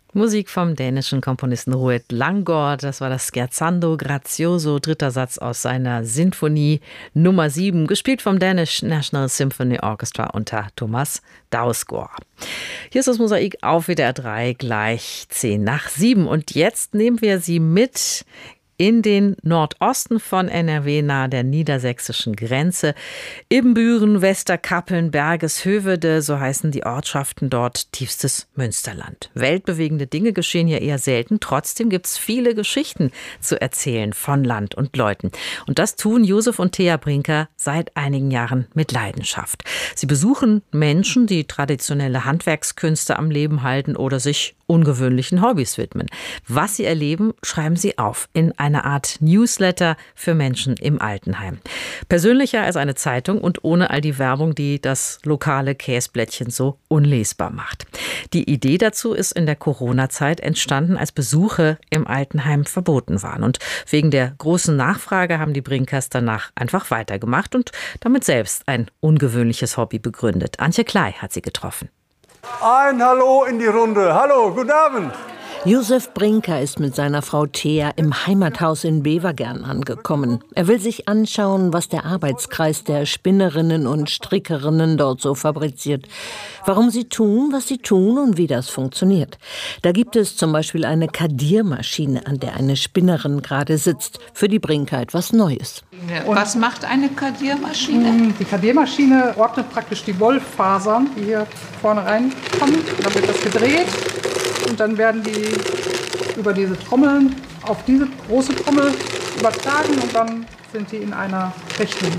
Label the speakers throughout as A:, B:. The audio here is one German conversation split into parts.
A: Musik vom dänischen Komponisten Roet Langgaard. Das war das Scherzando Grazioso, dritter Satz aus seiner Sinfonie Nummer 7, gespielt vom Danish National Symphony Orchestra unter Thomas Dausgaard. Hier ist das Mosaik auf WDR 3, gleich 7:10. Und jetzt nehmen wir Sie mit in den Nordosten von NRW, nahe der niedersächsischen Grenze. Ibbenbüren, Westerkappeln, Bergeshövede, so heißen die Ortschaften dort, tiefstes Münsterland. Weltbewegende Dinge geschehen hier eher selten. Trotzdem gibt es viele Geschichten zu erzählen von Land und Leuten. Und das tun Josef und Thea Brinker seit einigen Jahren mit Leidenschaft. Sie besuchen Menschen, die traditionelle Handwerkskünste am Leben halten oder sich ungewöhnlichen Hobbys widmen. Was sie erleben, schreiben sie auf in eine Art Newsletter für Menschen im Altenheim. Persönlicher als eine Zeitung und ohne all die Werbung, die das lokale Käsblättchen so unlesbar macht. Die Idee dazu ist in der Corona-Zeit entstanden, als Besuche im Altenheim verboten waren. Und wegen der großen Nachfrage haben die Brinkers danach einfach weitergemacht und damit selbst ein ungewöhnliches Hobby begründet. Antje Klei hat sie getroffen.
B: Ein Hallo in die Runde. Hallo, guten Abend.
C: Josef Brinker ist mit seiner Frau Thea im Heimathaus in Bevergern angekommen. Er will sich anschauen, was der Arbeitskreis der Spinnerinnen und Strickerinnen dort so fabriziert. Warum sie tun, was sie tun und wie das funktioniert. Da gibt es zum Beispiel eine Kadiermaschine, an der eine Spinnerin gerade sitzt. Für die Brinker etwas Neues.
D: Und was macht eine Kadiermaschine?
E: Die Kadiermaschine ordnet praktisch die Wollfasern, die hier vorne reinkommen. Dann wird das gedreht. Und dann werden die über diese Trommeln auf diese große Trommel übertragen und dann sind die in einer Richtung.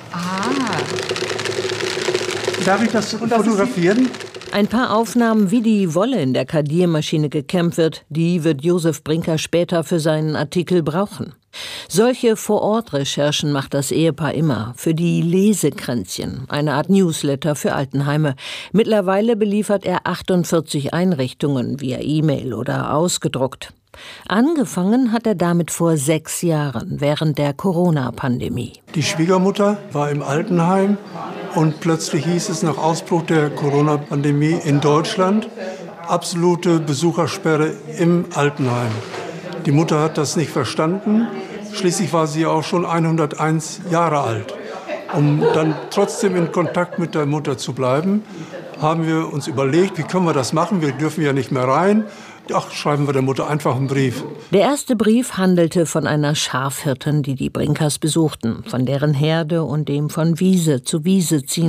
B: Darf ich das fotografieren?
C: Ein paar Aufnahmen, wie die Wolle in der Kadiermaschine gekämmt wird, die wird Josef Brinker später für seinen Artikel brauchen. Solche Vor-Ort-Recherchen macht das Ehepaar immer für die Lesekränzchen, eine Art Newsletter für Altenheime. Mittlerweile beliefert er 48 Einrichtungen via E-Mail oder ausgedruckt. Angefangen hat er damit vor 6 Jahren, während der Corona-Pandemie.
B: Die Schwiegermutter war im Altenheim und plötzlich hieß es nach Ausbruch der Corona-Pandemie in Deutschland, absolute Besuchersperre im Altenheim. Die Mutter hat das nicht verstanden. Schließlich war sie auch schon 101 Jahre alt. Um dann trotzdem in Kontakt mit der Mutter zu bleiben, haben wir uns überlegt, wie können wir das machen? Wir dürfen ja nicht mehr rein. Ach, schreiben wir der Mutter einfach einen Brief.
C: Der erste Brief handelte von einer Schafhirtin, die die Brinkers besuchten, von deren Herde und dem von Wiese zu Wiese ziehen.